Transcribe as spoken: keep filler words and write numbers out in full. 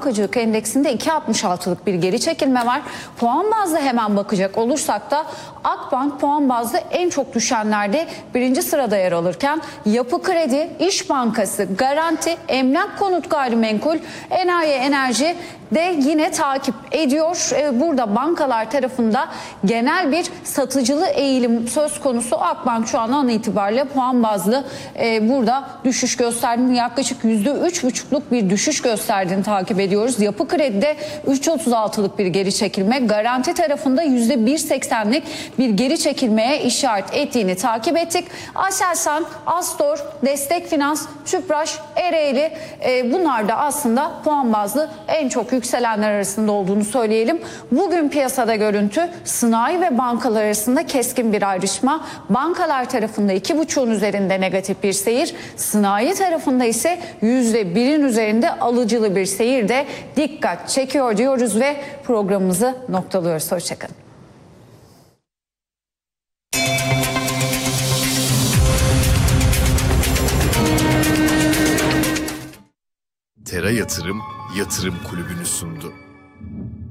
bankacılık endeksinde iki virgül altmış altılık bir geri çekilme var. Puan bazlı hemen bakacak olursak da Akbank puan bazlı en çok düşenlerde birinci sırada yer alırken Yapı Kredi, İş Bankası, Garanti, Emlak Konut Gayrimenkul, Enayi Enerji de yine takip ediyor. Burada bankalar tarafında genel bir satıcılı eğilim söz konusu. Akbank şu an an itibariyle puan bazlı burada düşüş gösterdiğini, yaklaşık yüzde üç buçukluk bir düşüş gösterdiğini takip ediyoruz. Yapı Kredi'de üç virgül otuz altılık bir geri çekilme, Garanti tarafında yüzde bir virgül seksenlik bir geri çekilmeye işaret ettiğini takip ettik. Aselsan, Astor, Destek Finans, Tüpraş, Ereğli bunlar da aslında puan bazlı en çok yükselenler arasında olduğunu söyleyelim. Bugün piyasada görüntü sanayi ve bankalar arasında keskin bir ayrışma. Bankalar tarafında iki buçuğun üzerinde negatif bir seyir, sanayi tarafında ise yüzde birin üzerinde alıcılı bir seyir de dikkat çekiyor diyoruz ve programımızı noktalıyoruz. Hoşçakalın. Tera Yatırım Yatırım Kulübü'nü sundu.